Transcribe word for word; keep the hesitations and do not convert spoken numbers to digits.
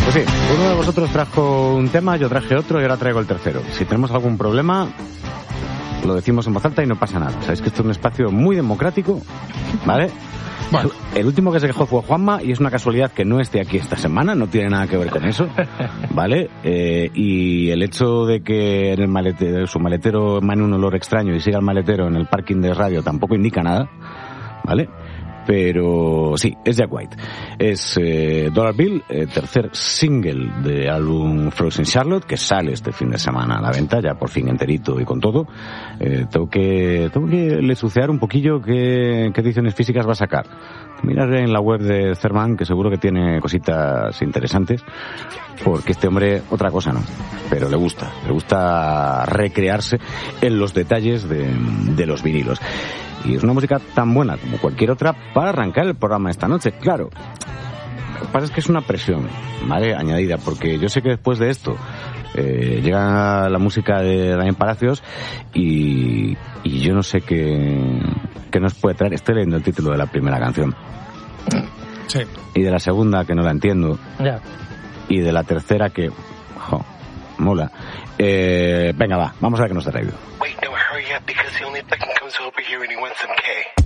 Pues sí, uno de vosotros trajo un tema, yo traje otro y ahora traigo el tercero. Si tenemos algún problema, lo decimos en voz alta y no pasa nada. Sabéis que esto es un espacio muy democrático, ¿vale? Bueno. El último que se quejó fue Juanma y es una casualidad que no esté aquí esta semana, no tiene nada que ver con eso, ¿vale? Eh, y el hecho de que en el maletero, su maletero emane un olor extraño y siga el maletero en el parking de radio tampoco indica nada, ¿vale? Pero sí, es Jack White. Es eh, Dollar Bill, eh, tercer single de álbum Frozen Charlotte, que sale este fin de semana a la venta, ya por fin enterito y con todo. Eh, tengo que tengo que lesucear un poquillo qué, qué ediciones físicas va a sacar. Miraré en la web de Cerman, que seguro que tiene cositas interesantes, porque este hombre otra cosa no, pero le gusta, le gusta recrearse en los detalles de, de los vinilos. Y es una música tan buena como cualquier otra para arrancar el programa esta noche. Claro, lo que pasa es que es una presión, ¿vale?, añadida, porque yo sé que después de esto eh, llega la música de Damián Palacios y, y yo no sé qué, qué nos puede traer. Estoy leyendo el título de la primera canción. Sí. Y de la segunda, que no la entiendo. Ya. Y de la tercera, que... Jo, mola. Eh, venga, va, vamos a ver qué nos ha traído. Wait, no, hurry up, because the only fucking comes over here when he wants some K.